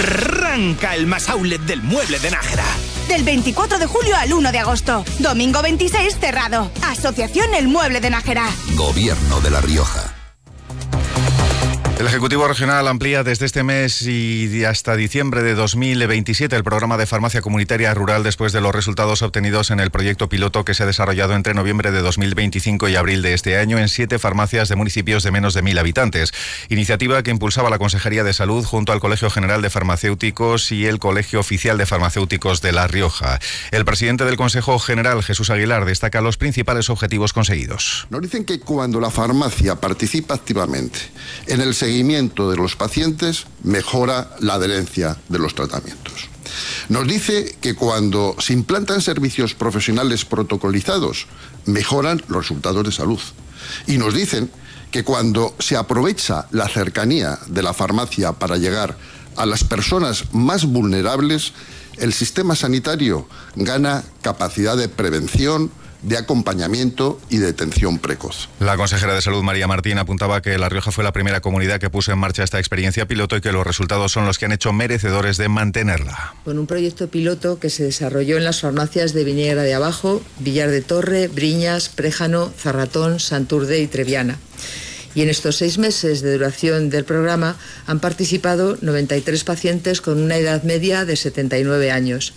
Arranca el Más Outlet del Mueble de Nájera. Del 24 de julio al 1 de agosto. Domingo 26 cerrado. Asociación El Mueble de Nájera. Gobierno de La Rioja. El Ejecutivo Regional amplía desde este mes y hasta diciembre de 2027 el programa de farmacia comunitaria rural después de los resultados obtenidos en el proyecto piloto que se ha desarrollado entre noviembre de 2025 y abril de este año en 7 farmacias de municipios de menos de 1.000 habitantes. Iniciativa que impulsaba la Consejería de Salud junto al Colegio General de Farmacéuticos y el Colegio Oficial de Farmacéuticos de La Rioja. El presidente del Consejo General, Jesús Aguilar, destaca los principales objetivos conseguidos. Nos dicen que cuando la farmacia participa activamente en el seguimiento de los pacientes, mejora la adherencia de los tratamientos. Nos dice que cuando se implantan servicios profesionales protocolizados, mejoran los resultados de salud. Y nos dicen que cuando se aprovecha la cercanía de la farmacia para llegar a las personas más vulnerables, el sistema sanitario gana capacidad de prevención, de acompañamiento y de detención precoz. La consejera de Salud, María Martín, apuntaba que La Rioja fue la primera comunidad que puso en marcha esta experiencia piloto y que los resultados son los que han hecho merecedores de mantenerla. Con un proyecto piloto que se desarrolló en las farmacias de Viñegra de Abajo, Villar de Torre, Briñas, Préjano, Zarratón, Santurde y Treviana. Y en estos 6 meses de duración del programa han participado 93 pacientes con una edad media de 79 años.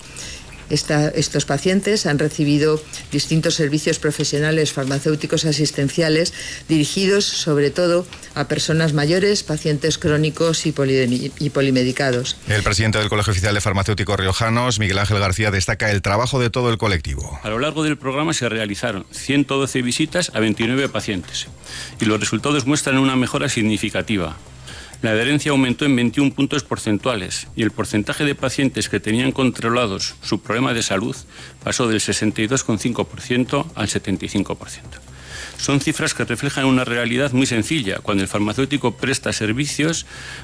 Estos pacientes han recibido distintos servicios profesionales farmacéuticos asistenciales dirigidos sobre todo a personas mayores, pacientes crónicos y polimedicados. El presidente del Colegio Oficial de Farmacéuticos Riojanos, Miguel Ángel García, destaca el trabajo de todo el colectivo. A lo largo del programa se realizaron 112 visitas a 29 pacientes y los resultados muestran una mejora significativa. La adherencia aumentó en 21 puntos porcentuales y el porcentaje de pacientes que tenían controlados su problema de salud pasó del 62,5% al 75%. Son cifras que reflejan una realidad muy sencilla. Cuando el farmacéutico presta servicios,